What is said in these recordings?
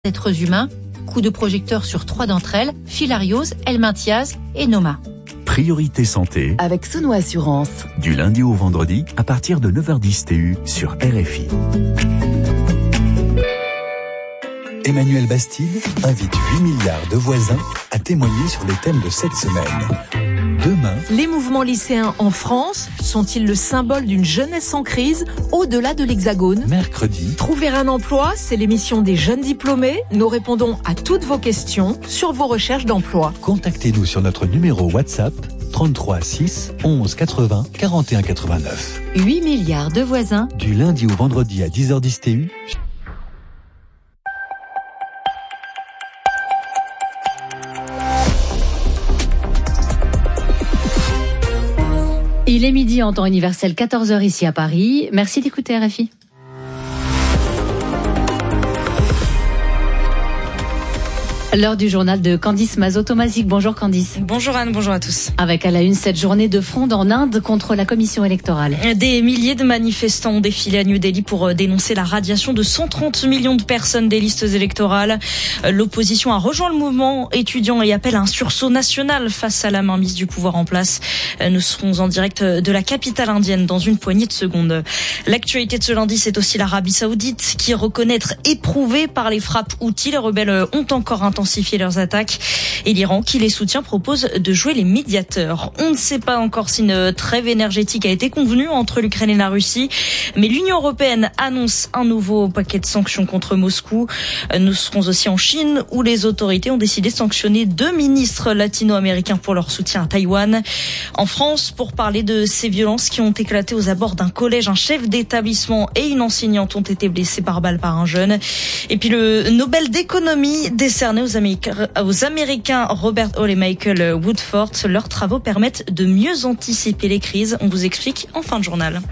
d'êtres humains. Coup de projecteur sur 3 d'entre elles, Filariose, Helminthiase et Noma. Priorité santé avec Sono Assurance. Du lundi au vendredi à partir de 9h10 TU sur RFI. Emmanuel Bastide invite 8 milliards de voisins à témoigner sur les thèmes de cette semaine. Demain, les mouvements lycéens en France sont-ils le symbole d'une jeunesse en crise au-delà de l'Hexagone ? mercredi, Trouver un emploi, c'est l'émission des jeunes diplômés. Nous répondons à toutes vos questions sur vos recherches d'emploi. contactez-nous sur notre numéro WhatsApp 33 6 11 80 41 89. 8 milliards de voisins. Du lundi au vendredi à 10h10 TU. Il est midi en temps universel, 14h ici à Paris. Merci d'écouter RFI. L'heure du journal de Candice Mazot-Tomazic. Bonjour Candice. Bonjour Anne, bonjour à tous. Avec à la une cette journée de fronde en Inde contre la commission électorale. Des milliers de manifestants ont défilé à New Delhi pour dénoncer la radiation de 130 millions de personnes des listes électorales. L'opposition a rejoint le mouvement étudiant et appelle à un sursaut national face à la mainmise du pouvoir en place. Nous serons en direct de la capitale indienne dans une poignée de secondes. L'actualité de ce lundi, c'est aussi l'Arabie Saoudite qui reconnaît être éprouvée par les frappes Houthis. Les rebelles ont encore intensifié leurs attaques et l'Iran, qui les soutient, propose de jouer les médiateurs. On ne sait pas encore si une trêve énergétique a été convenue entre l'Ukraine et la Russie, mais l'Union européenne annonce un nouveau paquet de sanctions contre Moscou. Nous serons aussi en Chine où les autorités ont décidé de sanctionner 2 ministres latino-américains pour leur soutien à Taïwan. En France, pour parler de ces violences qui ont éclaté aux abords d'un collège, un chef d'établissement et une enseignante ont été blessés par balle par un jeune. Et puis le Nobel d'économie décerné aux Américains Robert Hall et Michael Woodford. Leurs travaux permettent de mieux anticiper les crises. On vous explique en fin de journal.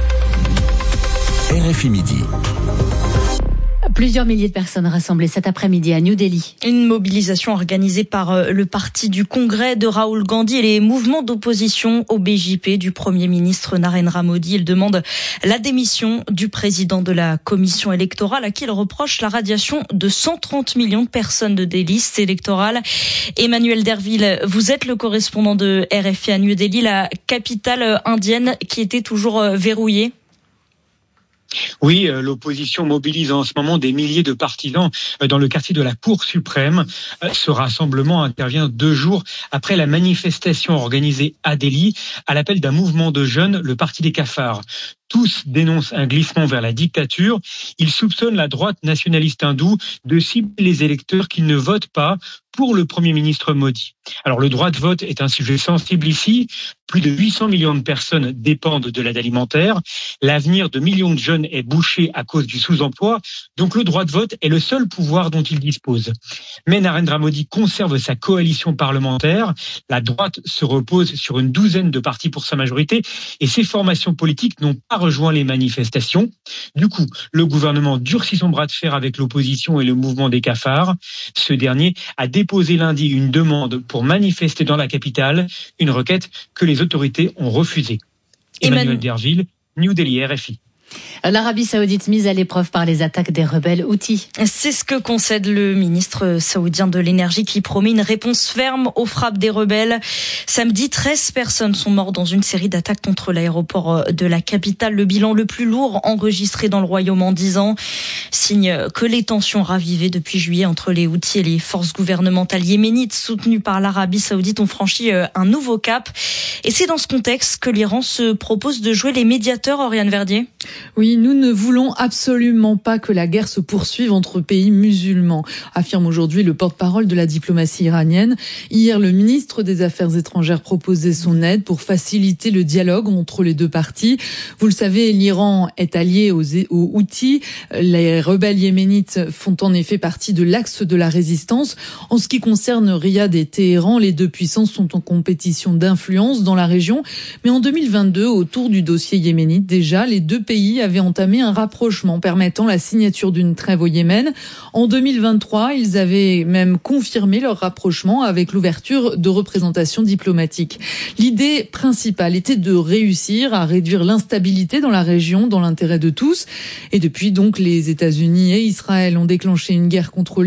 RFI Midi. Plusieurs milliers de personnes rassemblées cet après-midi à New Delhi. Une mobilisation organisée par le parti du Congrès de Rahul Gandhi et les mouvements d'opposition au BJP du Premier ministre Narendra Modi. Il demande la démission du président de la commission électorale à qui il reproche la radiation de 130 millions de personnes des listes électorales. Emmanuel Derville, vous êtes le correspondant de RFI à New Delhi, la capitale indienne qui était toujours verrouillée. Oui, l'opposition mobilise en ce moment des milliers de partisans dans le quartier de la Cour suprême. Ce rassemblement intervient 2 jours après la manifestation organisée à Delhi à l'appel d'un mouvement de jeunes, le Parti des cafards. Tous dénoncent un glissement vers la dictature. Ils soupçonnent la droite nationaliste hindoue de cibler les électeurs qui ne votent pas pour le Premier ministre Modi. Alors le droit de vote est un sujet sensible ici. Plus de 800 millions de personnes dépendent de l'aide alimentaire. L'avenir de millions de jeunes est bouché à cause du sous-emploi. Donc le droit de vote est le seul pouvoir dont ils disposent. Mais Narendra Modi conserve sa coalition parlementaire. La droite se repose sur une douzaine de partis pour sa majorité et ces formations politiques n'ont pas rejoint les manifestations. Du coup, le gouvernement durcit son bras de fer avec l'opposition et le mouvement des cafards. Ce dernier a déposé lundi une demande pour manifester dans la capitale, une requête que les autorités ont refusée. Emmanuel Derville, New Delhi, RFI. L'Arabie Saoudite mise à l'épreuve par les attaques des rebelles Houthis. C'est ce que concède le ministre saoudien de l'énergie qui promet une réponse ferme aux frappes des rebelles. Samedi, 13 personnes sont mortes dans une série d'attaques contre l'aéroport de la capitale. Le bilan le plus lourd enregistré dans le royaume en 10 ans. Signe que les tensions ravivées depuis juillet entre les Houthis et les forces gouvernementales yéménites soutenues par l'Arabie Saoudite ont franchi un nouveau cap. Et c'est dans ce contexte que l'Iran se propose de jouer les médiateurs, Oriane Verdier. Oui, nous ne voulons absolument pas que la guerre se poursuive entre pays musulmans, affirme aujourd'hui le porte-parole de la diplomatie iranienne. Hier, le ministre des Affaires étrangères proposait son aide pour faciliter le dialogue entre les 2 parties. Vous le savez, l'Iran est allié aux Houthis. Les rebelles yéménites font en effet partie de l'axe de la résistance. En ce qui concerne Riyad et Téhéran, les 2 puissances sont en compétition d'influence dans la région. Mais en 2022, autour du dossier yéménite, déjà, les 2 pays pays avaient entamé un rapprochement permettant la signature d'une trêve au Yémen. En 2023, ils avaient même confirmé leur rapprochement avec l'ouverture de représentations diplomatiques. L'idée principale était de réussir à réduire l'instabilité dans la région dans l'intérêt de tous. Et depuis donc, les États-Unis et Israël ont déclenché une guerre contre